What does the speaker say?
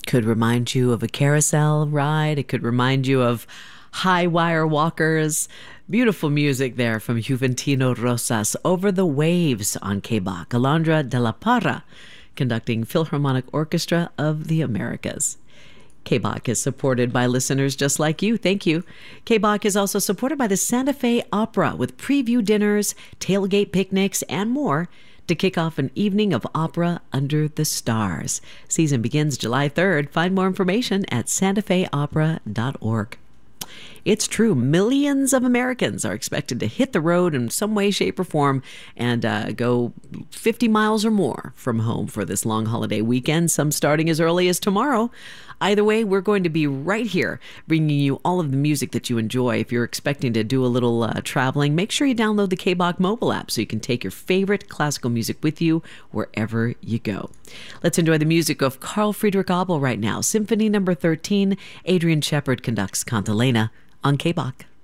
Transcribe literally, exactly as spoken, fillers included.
Could remind you of a carousel ride. It could remind you of high wire walkers. Beautiful music there from Juventino Rosas. Over the Waves on K B A C. Alondra de la Parra conducting Philharmonic Orchestra of the Americas. K B A C is supported by listeners just like you. Thank you. K B A C is also supported by the Santa Fe Opera with preview dinners, tailgate picnics, and more to kick off an evening of opera under the stars. Season begins July third. Find more information at santa fe opera dot org. It's true. Millions of Americans are expected to hit the road in some way, shape, or form and uh, go fifty miles or more from home for this long holiday weekend, some starting as early as tomorrow. Either way, we're going to be right here bringing you all of the music that you enjoy. If you're expecting to do a little uh, traveling, make sure you download the K B A C mobile app so you can take your favorite classical music with you wherever you go. Let's enjoy the music of Carl Friedrich Abel right now. Symphony number thirteen. Adrian Shepard conducts Cantilena on K B A C.